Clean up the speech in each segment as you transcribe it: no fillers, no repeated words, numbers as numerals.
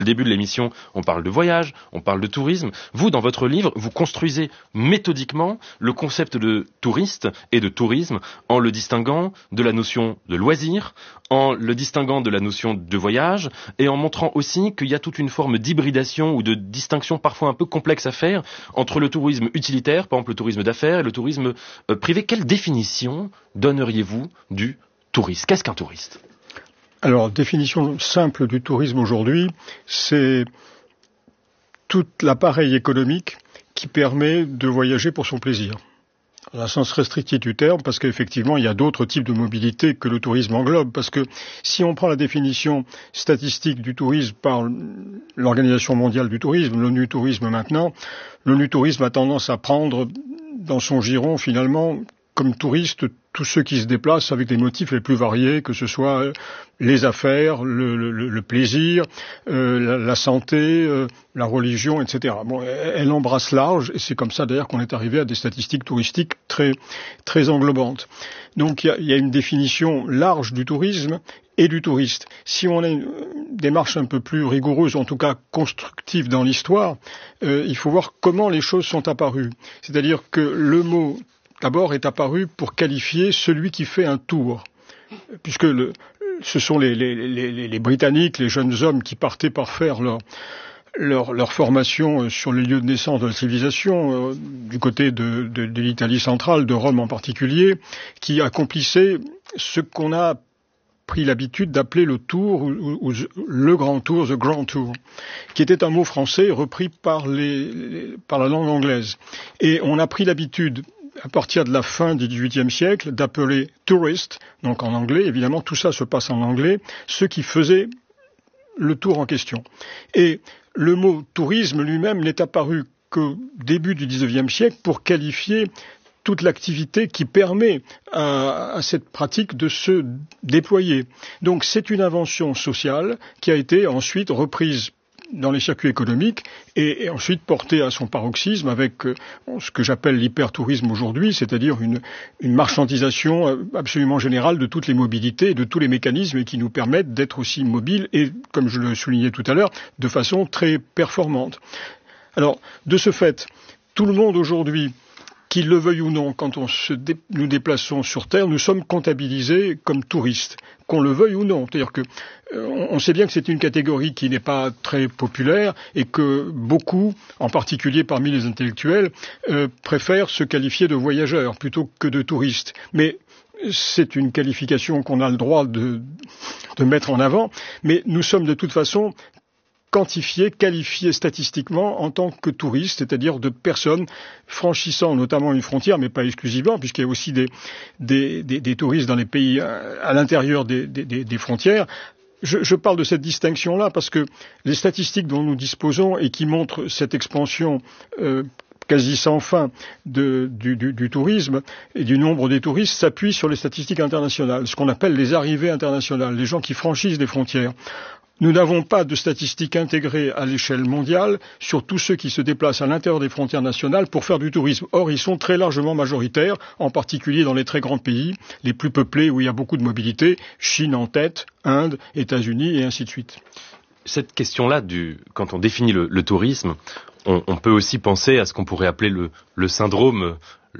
le début de l'émission, on parle de voyage, on parle de tourisme. Vous, dans votre livre, vous construisez méthodiquement le concept de touriste et de tourisme en le distinguant de la notion de loisir, en le distinguant de la notion de voyage et en montrant aussi qu'il y a toute une forme d'hybridation ou de distinction parfois un peu complexe à faire entre le tourisme utilitaire, par exemple le tourisme d'affaires, et le tourisme privé. Quelle définition donneriez-vous du touriste? Qu'est-ce qu'un touriste? Alors, définition simple du tourisme aujourd'hui, c'est tout l'appareil économique qui permet de voyager pour son plaisir. Dans un sens restrictif du terme, parce qu'effectivement, il y a d'autres types de mobilité que le tourisme englobe. Parce que si on prend la définition statistique du tourisme par l'Organisation mondiale du tourisme, l'ONU Tourisme maintenant, l'ONU Tourisme a tendance à prendre dans son giron, finalement, comme touristes, tous ceux qui se déplacent avec les motifs les plus variés, que ce soit les affaires, le plaisir, la santé, la religion, etc. Bon, elle embrasse large, et c'est comme ça d'ailleurs qu'on est arrivé à des statistiques touristiques très, très englobantes. Donc il y a une définition large du tourisme et du touriste. Si on a une démarche un peu plus rigoureuse, en tout cas constructive dans l'histoire, il faut voir comment les choses sont apparues. C'est-à-dire que le mot d'abord est apparu pour qualifier celui qui fait un tour, puisque ce sont les Britanniques, les jeunes hommes qui partaient par faire leur formation sur les lieux de naissance de la civilisation, du côté de l'Italie centrale, de Rome en particulier, qui accomplissaient ce qu'on a pris l'habitude d'appeler le tour ou le grand tour, the grand tour, qui était un mot français repris par la langue anglaise. Et on a pris l'habitude, à partir de la fin du XVIIIe siècle, d'appeler tourist, donc en anglais, évidemment tout ça se passe en anglais, ceux qui faisaient le tour en question. Et le mot tourisme lui-même n'est apparu qu'au début du XIXe siècle pour qualifier toute l'activité qui permet à cette pratique de se déployer. Donc c'est une invention sociale qui a été ensuite reprise dans les circuits économiques et ensuite porté à son paroxysme avec ce que j'appelle l'hypertourisme aujourd'hui, c'est-à-dire une marchandisation absolument générale de toutes les mobilités et de tous les mécanismes qui nous permettent d'être aussi mobiles et, comme je le soulignais tout à l'heure, de façon très performante. Alors, de ce fait, tout le monde aujourd'hui, qu'il le veuille ou non, quand nous déplaçons sur Terre, nous sommes comptabilisés comme touristes, qu'on le veuille ou non. C'est-à-dire que on sait bien que c'est une catégorie qui n'est pas très populaire et que beaucoup, en particulier parmi les intellectuels, préfèrent se qualifier de voyageurs plutôt que de touristes. Mais c'est une qualification qu'on a le droit de mettre en avant, mais nous sommes de toute façon qualifiés statistiquement en tant que touristes, c'est-à-dire de personnes franchissant notamment une frontière, mais pas exclusivement, puisqu'il y a aussi des touristes dans les pays à l'intérieur des frontières. Je parle de cette distinction-là parce que les statistiques dont nous disposons et qui montrent cette expansion quasi sans fin du tourisme et du nombre des touristes s'appuient sur les statistiques internationales, ce qu'on appelle les arrivées internationales, les gens qui franchissent des frontières. Nous n'avons pas de statistiques intégrées à l'échelle mondiale sur tous ceux qui se déplacent à l'intérieur des frontières nationales pour faire du tourisme. Or, ils sont très largement majoritaires, en particulier dans les très grands pays, les plus peuplés où il y a beaucoup de mobilité, Chine en tête, Inde, États-Unis et ainsi de suite. Cette question-là, quand on définit le tourisme, on peut aussi penser à ce qu'on pourrait appeler le syndrome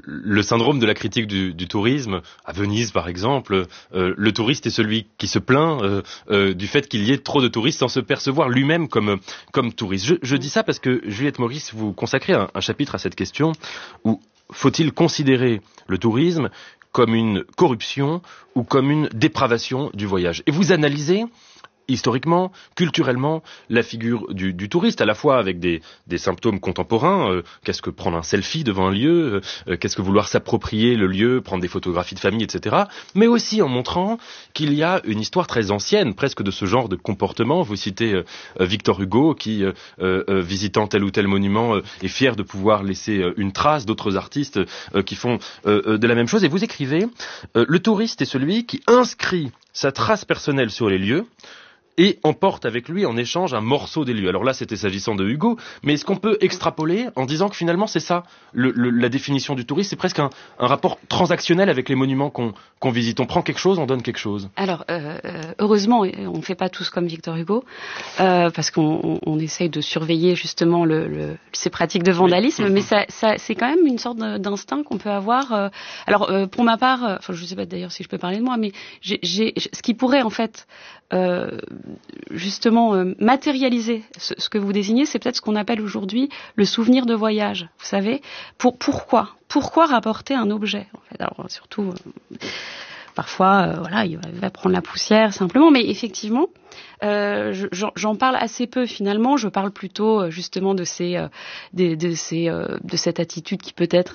de la critique du tourisme. À Venise, par exemple, le touriste est celui qui se plaint du fait qu'il y ait trop de touristes sans se percevoir lui-même comme touriste. Je dis ça parce que, Juliette Maurice, vous consacrez un chapitre à cette question où faut-il considérer le tourisme comme une corruption ou comme une dépravation du voyage. Et vous analysez historiquement, culturellement, la figure du touriste, à la fois avec des symptômes contemporains, qu'est-ce que prendre un selfie devant un lieu, qu'est-ce que vouloir s'approprier le lieu, prendre des photographies de famille, etc., mais aussi en montrant qu'il y a une histoire très ancienne, presque de ce genre de comportement. Vous citez Victor Hugo, qui, visitant tel ou tel monument, est fier de pouvoir laisser une trace, d'autres artistes qui font de la même chose, et vous écrivez « Le touriste est celui qui inscrit sa trace personnelle sur les lieux, et emporte avec lui en échange un morceau des lieux. Alors là, c'était s'agissant de Hugo, mais est-ce qu'on peut extrapoler en disant que finalement c'est ça, la définition du tourisme, c'est presque un rapport transactionnel avec les monuments qu'on visite. On prend quelque chose, on donne quelque chose. Alors, heureusement, on ne fait pas tous comme Victor Hugo, parce qu'on essaye de surveiller justement ces pratiques de vandalisme, mais ça, c'est quand même une sorte d'instinct qu'on peut avoir. Pour ma part, je ne sais pas d'ailleurs si je peux parler de moi, mais ce qui pourrait en fait justement matérialiser ce que vous désignez, c'est peut-être ce qu'on appelle aujourd'hui le souvenir de voyage. Vous savez, pourquoi rapporter un objet en fait. Alors surtout parfois il va prendre la poussière simplement, mais effectivement j'en parle assez peu finalement. Je parle plutôt justement de cette attitude qui peut être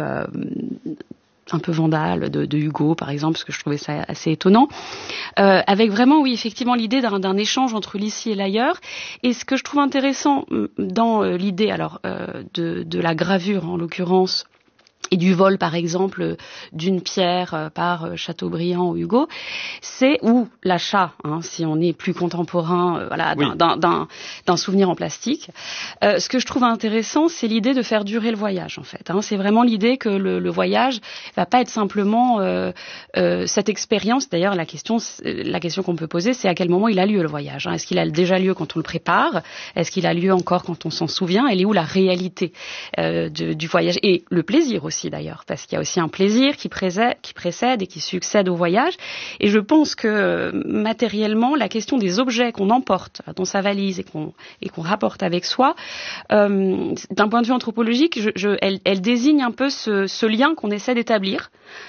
un peu vandale de Hugo par exemple, parce que je trouvais ça assez étonnant, avec vraiment oui effectivement l'idée d'un échange entre l'ici et l'ailleurs. Et ce que je trouve intéressant dans l'idée de la gravure en l'occurrence, et du vol, par exemple, d'une pierre par Chateaubriand ou Hugo, ou l'achat, si on est plus contemporain, d'un souvenir en plastique. Ce que je trouve intéressant, c'est l'idée de faire durer le voyage, en fait. C'est vraiment l'idée que le voyage va pas être simplement cette expérience. D'ailleurs, la question qu'on peut poser, c'est à quel moment il a lieu le voyage. Est-ce qu'il a déjà lieu quand on le prépare? Est-ce qu'il a lieu encore quand on s'en souvient? Elle est où la réalité du voyage? Et le plaisir aussi, d'ailleurs, parce qu'il y a aussi un plaisir qui précède et qui succède au voyage. Et je pense que matériellement, la question des objets qu'on emporte dans sa valise et qu'on rapporte avec soi, d'un point de vue anthropologique, elle désigne un peu ce lien qu'on essaie d'établir.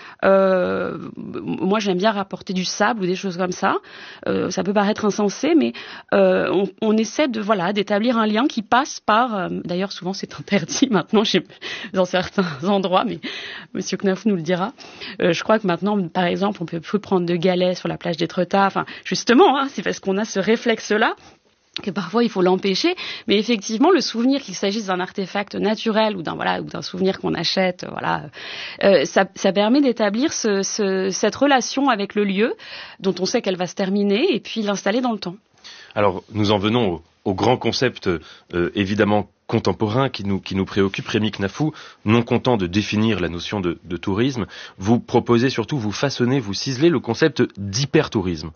Moi, j'aime bien rapporter du sable ou des choses comme ça. Ça peut paraître insensé, mais on essaie d'établir un lien qui passe par. D'ailleurs, souvent, c'est interdit maintenant dans certains endroits, mais Monsieur Knaf nous le dira. Je crois que maintenant, par exemple, on peut plus prendre de galets sur la plage d'Étretat. Enfin, justement, c'est parce qu'on a ce réflexe-là que parfois il faut l'empêcher, mais effectivement le souvenir, qu'il s'agisse d'un artefact naturel ou d'un souvenir qu'on achète, ça permet d'établir cette relation avec le lieu dont on sait qu'elle va se terminer et puis l'installer dans le temps. Alors nous en venons au grand concept évidemment contemporain qui nous préoccupe. Rémi Knafou, non content de définir la notion de tourisme, vous proposez surtout, vous façonnez, vous ciselez le concept d'hypertourisme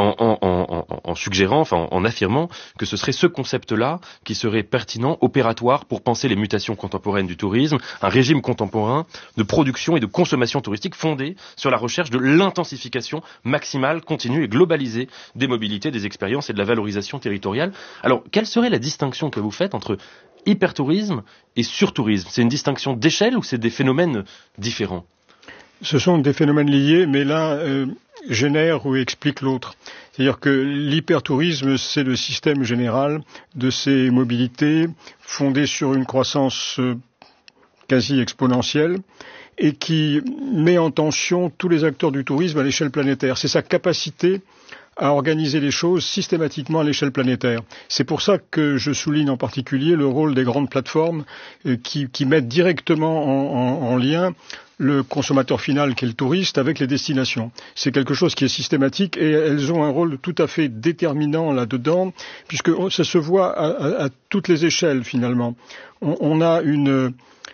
en suggérant, en affirmant que ce serait ce concept-là qui serait pertinent, opératoire pour penser les mutations contemporaines du tourisme, un régime contemporain de production et de consommation touristique fondé sur la recherche de l'intensification maximale, continue et globalisée des mobilités, des expériences et de la valorisation territoriale. Alors, quelle serait la distinction que vous faites entre hypertourisme et surtourisme? C'est une distinction d'échelle ou c'est des phénomènes différents? Ce sont des phénomènes liés, mais l'un génère ou explique l'autre. C'est-à-dire que l'hypertourisme, c'est le système général de ces mobilités fondées sur une croissance quasi exponentielle et qui met en tension tous les acteurs du tourisme à l'échelle planétaire. C'est sa capacité à organiser les choses systématiquement à l'échelle planétaire. C'est pour ça que je souligne en particulier le rôle des grandes plateformes qui mettent directement en lien le consommateur final qui est le touriste avec les destinations. C'est quelque chose qui est systématique et elles ont un rôle tout à fait déterminant là-dedans puisque ça se voit à toutes les échelles finalement. On a une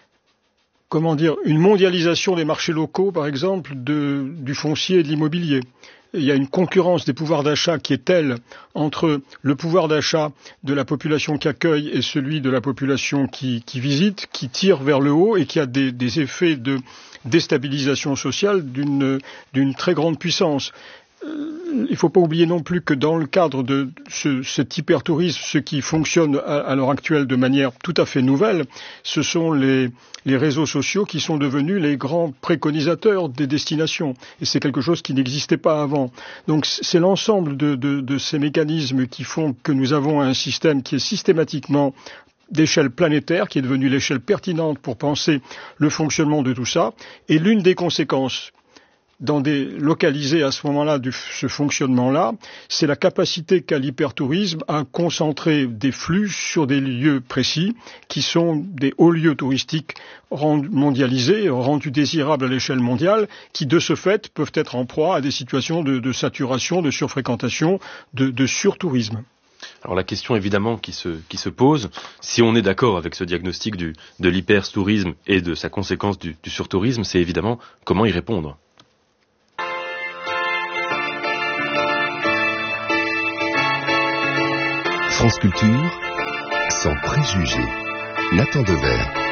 mondialisation des marchés locaux par exemple du foncier et de l'immobilier. Il y a une concurrence des pouvoirs d'achat qui est telle entre le pouvoir d'achat de la population qui accueille et celui de la population qui visite, qui tire vers le haut et qui a des effets de déstabilisation sociale d'une très grande puissance. Il ne faut pas oublier non plus que dans le cadre de cet hypertourisme, ce qui fonctionne à l'heure actuelle de manière tout à fait nouvelle, ce sont les réseaux sociaux qui sont devenus les grands préconisateurs des destinations. Et c'est quelque chose qui n'existait pas avant. Donc c'est l'ensemble de ces mécanismes qui font que nous avons un système qui est systématiquement d'échelle planétaire, qui est devenu l'échelle pertinente pour penser le fonctionnement de tout ça. Et l'une des conséquences localisés à ce moment-là ce fonctionnement-là, c'est la capacité qu'a l'hypertourisme à concentrer des flux sur des lieux précis qui sont des hauts lieux touristiques mondialisés, rendus désirables à l'échelle mondiale, qui de ce fait peuvent être en proie à des situations de saturation, de surfréquentation, de surtourisme. Alors la question évidemment qui se pose, si on est d'accord avec ce diagnostic de l'hypertourisme et de sa conséquence du surtourisme, c'est évidemment comment y répondre. France Culture, sans préjugés. Nathan Dever.